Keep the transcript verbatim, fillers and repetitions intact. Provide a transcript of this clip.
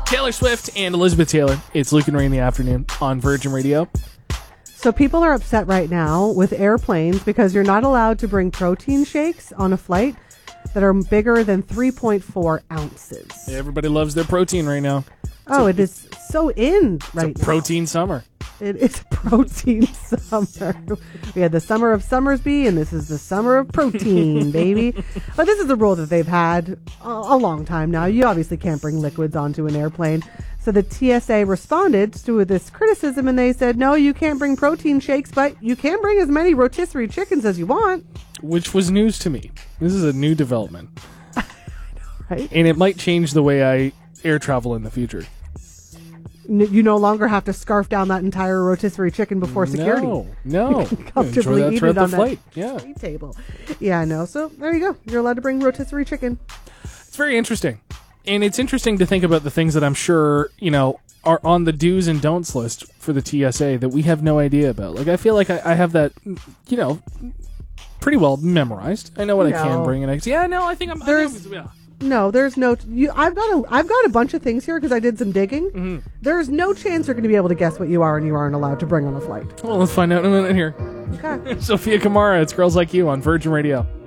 Taylor Swift and Elizabeth Taylor. It's Luke and Ray in the afternoon on Virgin Radio. So people are upset right now with airplanes because you're not allowed to bring protein shakes on a flight that are bigger than three point four ounces. Everybody loves their protein right now. Oh, it is so in right It's a protein summer. It is protein summer. We had the summer of Summersby, and this is the summer of protein, baby. But this is the rule that they've had a, a long time now. You obviously can't bring liquids onto an airplane. So the T S A responded to this criticism, and they said, no, you can't bring protein shakes, but you can bring as many rotisserie chickens as you want. Which was news to me. This is a new development. I know, right? And it might change the way I air travel in the future. You no longer have to scarf down that entire rotisserie chicken before security. No, no. You can comfortably Enjoy that eat throughout it on the that flight. Yeah. street table. Yeah, I know. So there you go. You're allowed to bring rotisserie chicken. It's very interesting. And it's interesting to think about the things that I'm sure, you know, are on the do's and don'ts list for the T S A that we have no idea about. Like, I feel like I, I have that, you know, pretty well memorized. I know what No. I can bring. And I, yeah, no, I think I'm... There's- I know, yeah. No, there's no. You, I've got a. I've got a bunch of things here because I did some digging. Mm-hmm. There's no chance you're going to be able to guess what you are and you aren't allowed to bring on a flight. Well, let's find out in a minute here. Okay. Sophia Kamara, it's Girls Like You on Virgin Radio.